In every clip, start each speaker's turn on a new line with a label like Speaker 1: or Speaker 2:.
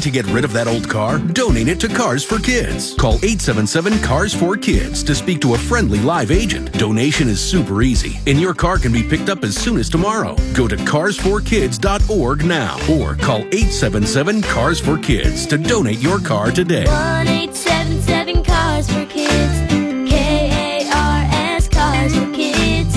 Speaker 1: to get rid of that old car? Donate it to Cars for Kids. Call 877-CARS4KIDS to speak to a friendly live agent. Donation is super easy, and your car can be picked up as soon as tomorrow. Go to carsforkids.org now or call 877-CARS4KIDS to donate your car today.
Speaker 2: 1-877-CARS4KIDS. KARS Cars for Kids.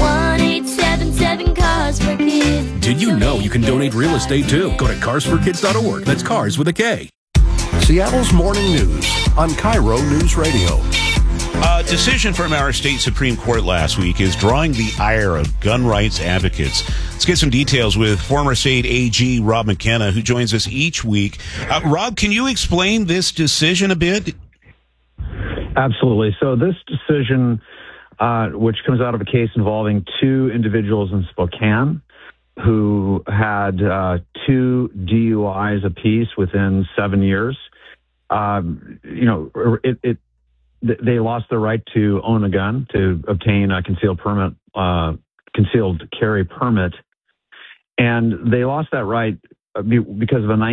Speaker 2: 1-877-CARS4KIDS.
Speaker 1: Did you know you can donate real estate too? Go to carsforkids.org. That's cars with a K.
Speaker 3: Seattle's Morning News on Cairo News Radio.
Speaker 4: A decision from our state Supreme Court last week is drawing the ire of gun rights advocates. Let's get some details with former state AG Rob McKenna, who joins us each week. Rob, can you explain this decision a bit?
Speaker 5: Absolutely. So this decision, which comes out of a case involving two individuals in Spokane who had two DUIs apiece within 7 years, they lost their right to own a gun, to obtain a concealed carry permit, and they lost that right because of a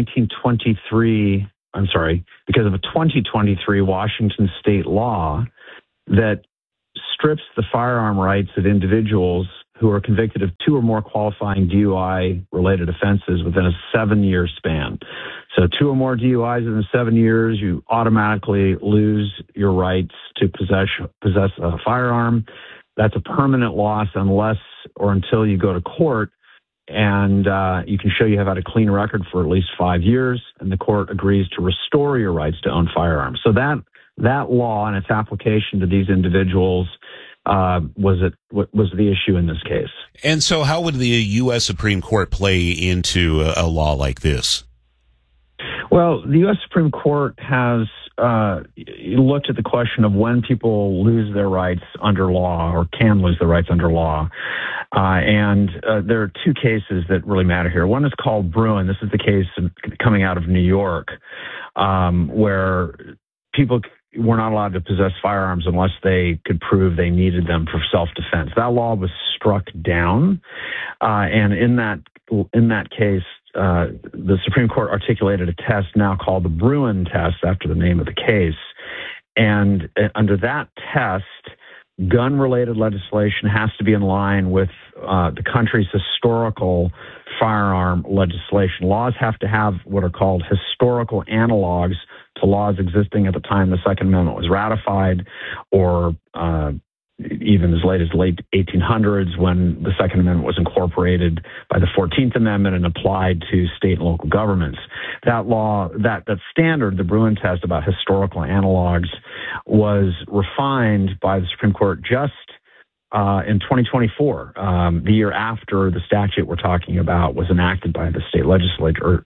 Speaker 5: 2023 Washington state law that strips the firearm rights of individuals who are convicted of two or more qualifying DUI-related offenses within a 7-year span. So 2 or more DUIs in 7 years, you automatically lose your rights to possess a firearm. That's a permanent loss unless or until you go to court and you can show you have had a clean record for at least 5 years, and the court agrees to restore your rights to own firearms. So that law and its application to these individuals was the issue in this case.
Speaker 4: And so how would the U.S. Supreme Court play into a law like this?
Speaker 5: Well, the U.S. Supreme Court has looked at the question of when people lose their rights under law or can lose their rights under law. And there are two cases that really matter here. One is called Bruin. This is the case coming out of New York, where people were not allowed to possess firearms unless they could prove they needed them for self-defense. That law was struck down. And in that case, the Supreme Court articulated a test now called the Bruin test after the name of the case. And under that test, gun-related legislation has to be in line with the country's historical firearm legislation. Laws have to have what are called historical analogs to laws existing at the time the Second Amendment was ratified, or even as late as the late 1800s when the Second Amendment was incorporated by the 14th Amendment and applied to state and local governments. That law, that standard, the Bruin test about historical analogs, was refined by the Supreme Court just in 2024, the year after the statute we're talking about was enacted by the state legislature.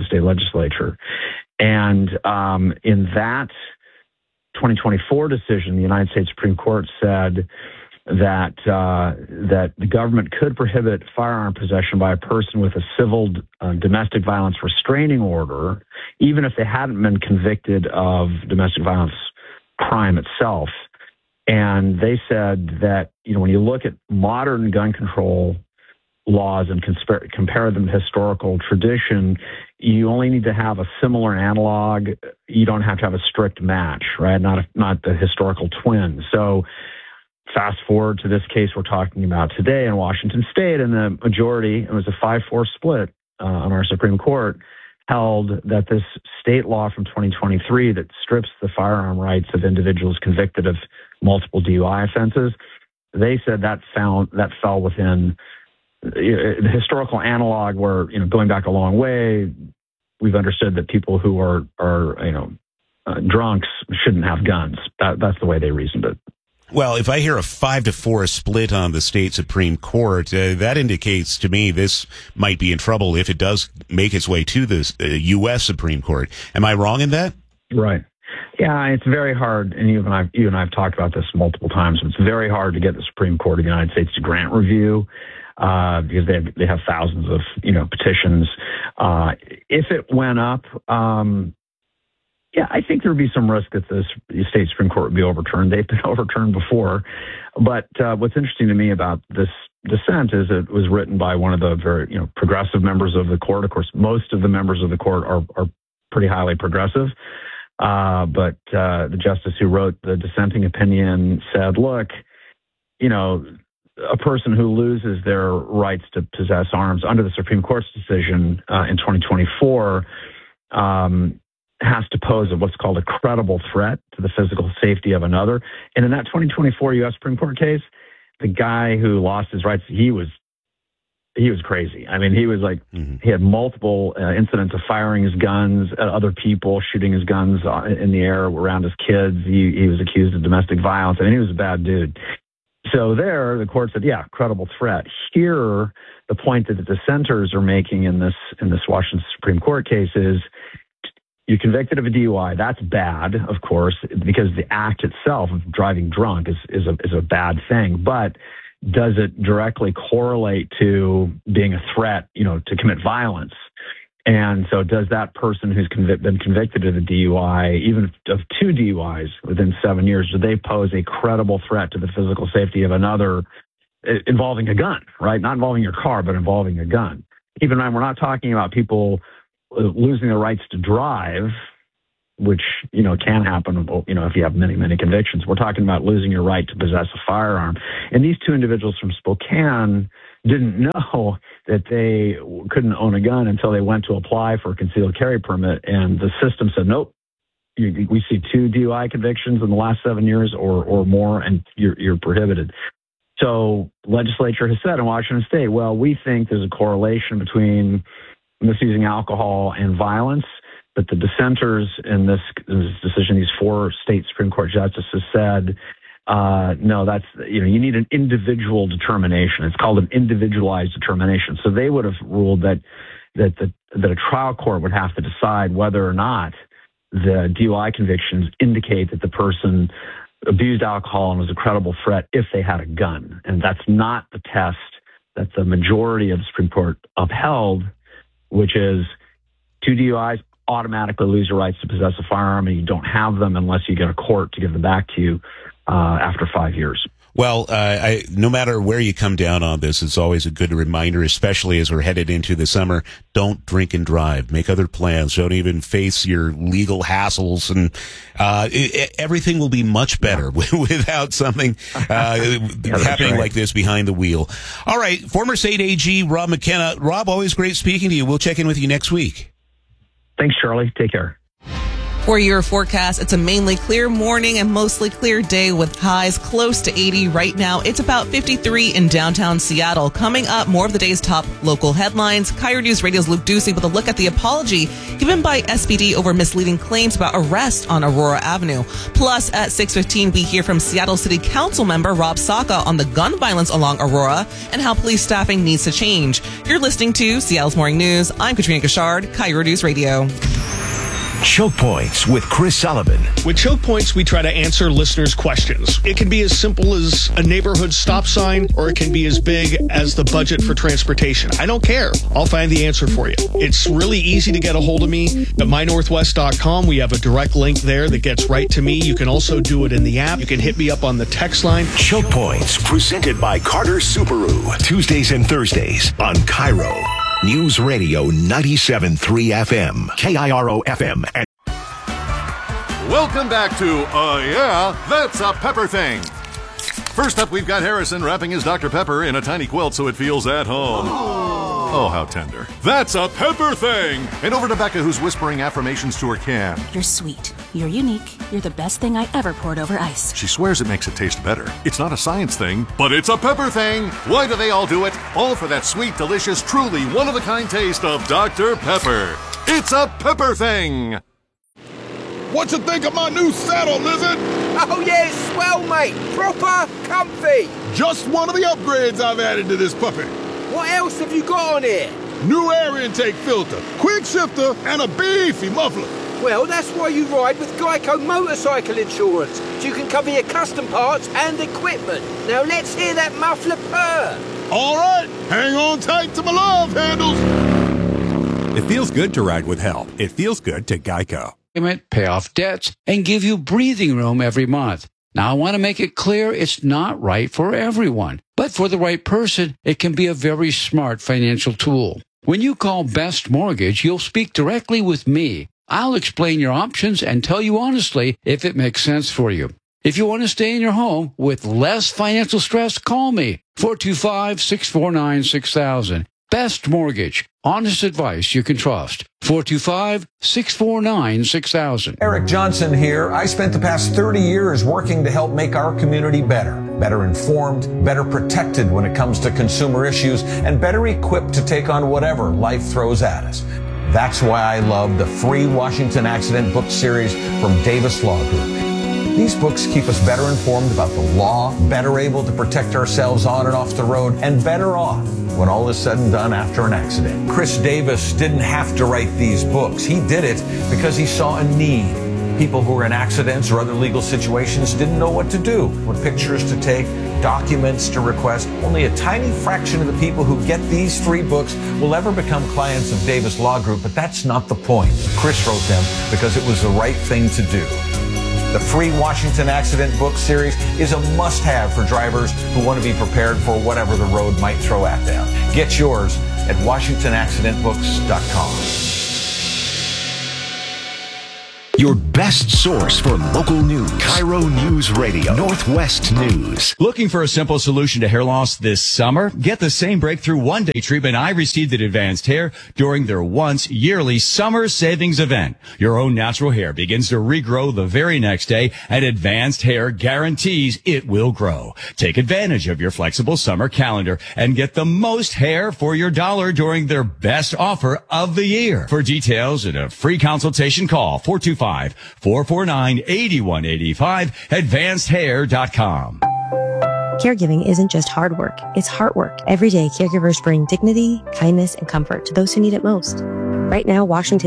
Speaker 5: And in that 2024 decision, the United States Supreme Court said that the government could prohibit firearm possession by a person with a civil domestic violence restraining order, even if they hadn't been convicted of domestic violence crime itself. And they said that, when you look at modern gun control laws and compare them to historical tradition, you only need to have a similar analog. You don't have to have a strict match, right? Not the historical twin. So fast forward to this case we're talking about today in Washington State, and the majority, it was a 5-4 split on our Supreme Court, held that this state law from 2023 that strips the firearm rights of individuals convicted of multiple DUI offenses, they said that fell within the historical analog where, going back a long way, we've understood that people who are drunks shouldn't have guns. That's the way they reasoned it.
Speaker 4: Well, if I hear a 5-4 split on the state Supreme Court, that indicates to me this might be in trouble if it does make its way to the U.S. Supreme Court. Am I wrong in that?
Speaker 5: Right. Yeah, it's very hard, and you and I have talked about this multiple times. It's very hard to get the Supreme Court of the United States to grant review because they have thousands of petitions. If it went up, I think there would be some risk that the state Supreme Court would be overturned. They've been overturned before. But what's interesting to me about this dissent is it was written by one of the very progressive members of the court. Of course, most of the members of the court are pretty highly progressive. But the justice who wrote the dissenting opinion said, look, a person who loses their rights to possess arms under the Supreme Court's decision in 2024 has to pose what's called a credible threat to the physical safety of another. And in that 2024 U.S. Supreme Court case, the guy who lost his rights, he was crazy. I mean, he was like, he had multiple incidents of firing his guns at other people, shooting his guns in the air around his kids. He was accused of domestic violence. I mean, he was a bad dude. So there, the court said, yeah, credible threat. Here, the point that the dissenters are making in this Washington Supreme Court case is, you're convicted of a DUI. That's bad, of course, because the act itself of driving drunk is a bad thing. But does it directly correlate to being a threat, to commit violence? And so does that person who's been convicted of a DUI, even of 2 DUIs within 7 years, do they pose a credible threat to the physical safety of another involving a gun, right? Not involving your car, but involving a gun. Keep in mind, we're not talking about people losing their rights to drive, which, can happen, if you have many, many convictions. We're talking about losing your right to possess a firearm. And these 2 individuals from Spokane didn't know that they couldn't own a gun until they went to apply for a concealed carry permit. And the system said, nope, we see 2 DUI convictions in the last 7 years or more, and you're prohibited. So legislature has said in Washington State, well, we think there's a correlation between misusing alcohol and violence, but the dissenters in this decision, these 4 state Supreme Court justices said, no, that's, you need an individual determination. It's called an individualized determination. So they would have ruled that a trial court would have to decide whether or not the DUI convictions indicate that the person abused alcohol and was a credible threat if they had a gun. And that's not the test that the majority of the Supreme Court upheld, which is 2 DUIs automatically lose your rights to possess a firearm, and you don't have them unless you get a court to give them back to you after 5 years.
Speaker 4: Well, no matter where you come down on this, it's always a good reminder, especially as we're headed into the summer. Don't drink and drive. Make other plans. Don't even face your legal hassles, and everything will be much better without something happening like this behind the wheel. All right, former state AG Rob McKenna. Rob, always great speaking to you. We'll check in with you next week.
Speaker 5: Thanks, Charlie. Take care.
Speaker 6: For your forecast, it's a mainly clear morning and mostly clear day with highs close to 80 right now. It's about 53 in downtown Seattle. Coming up, more of the day's top local headlines. KIRO News Radio's Luke Ducey with a look at the apology given by SPD over misleading claims about arrest on Aurora Avenue. Plus, at 6:15, we hear from Seattle City Council member Rob Saka on the gun violence along Aurora and how police staffing needs to change. You're listening to Seattle's Morning News. I'm Katrina Gashard, KIRO News Radio.
Speaker 3: Choke Points with Chris Sullivan.
Speaker 7: With Choke Points, we try to answer listeners' questions. It can be as simple as a neighborhood stop sign, or it can be as big as the budget for transportation. I don't care. I'll find the answer for you. It's really easy to get a hold of me at mynorthwest.com. We have a direct link there that gets right to me. You can also do it in the app. You can hit me up on the text line.
Speaker 3: Choke Points, presented by Carter Subaru. Tuesdays and Thursdays on KIRO News Radio 97.3 FM, KIRO FM.
Speaker 8: Welcome back to Yeah, That's a Pepper Thing. First up, we've got Harrison wrapping his Dr. Pepper in a tiny quilt so it feels at home. Oh, how tender. That's a Pepper Thing! And over to Becca, who's whispering affirmations to her can.
Speaker 9: You're sweet. You're unique. You're the best thing I ever poured over ice.
Speaker 8: She swears it makes it taste better. It's not a science thing, but it's a pepper thing. Why do they all do it? All for that sweet, delicious, truly one-of-a-kind taste of Dr. Pepper. It's a pepper thing.
Speaker 10: What you think of my new saddle, Lizard?
Speaker 11: Oh yeah, it's swell, mate. Proper comfy.
Speaker 10: Just one of the upgrades I've added to this puppy.
Speaker 11: What else have you got on here?
Speaker 10: New air intake filter, quick shifter, and a beefy muffler.
Speaker 11: Well, that's why you ride with Geico Motorcycle Insurance, so you can cover your custom parts and equipment. Now let's hear that muffler purr.
Speaker 10: All right, hang on tight to my love handles.
Speaker 12: It feels good to ride with help. It feels good to Geico.
Speaker 13: Pay off debts, and give you breathing room every month. Now, I want to make it clear it's not right for everyone, but for the right person, it can be a very smart financial tool. When you call Best Mortgage, you'll speak directly with me. I'll explain your options and tell you honestly if it makes sense for you. If you want to stay in your home with less financial stress, call me. 425-649-6000. Best Mortgage. Honest advice you can trust. 425-649-6000.
Speaker 14: Eric Johnson here. I spent the past 30 years working to help make our community better informed, better protected when it comes to consumer issues, and better equipped to take on whatever life throws at us. That's why I love the free Washington Accident book series from Davis Law Group. These books keep us better informed about the law, better able to protect ourselves on and off the road, and better off when all is said and done after an accident. Chris Davis didn't have to write these books. He did it because he saw a need. People who were in accidents or other legal situations didn't know what to do, what pictures to take, documents to request. Only a tiny fraction of the people who get these 3 books will ever become clients of Davis Law Group, but that's not the point. Chris wrote them because it was the right thing to do. The free Washington Accident book series is a must-have for drivers who want to be prepared for whatever the road might throw at them. Get yours at WashingtonAccidentBooks.com.
Speaker 3: Your best source for local news. Cairo News Radio. Northwest News.
Speaker 15: Looking for a simple solution to hair loss this summer? Get the same breakthrough one-day treatment I received at Advanced Hair during their once yearly summer savings event. Your own natural hair begins to regrow the very next day, and Advanced Hair guarantees it will grow. Take advantage of your flexible summer calendar and get the most hair for your dollar during their best offer of the year. For details and a free consultation, call 425-449-8185, advancedhair.com.
Speaker 16: Caregiving isn't just hard work, it's heart work. Every day, caregivers bring dignity, kindness, and comfort to those who need it most. Right now, Washington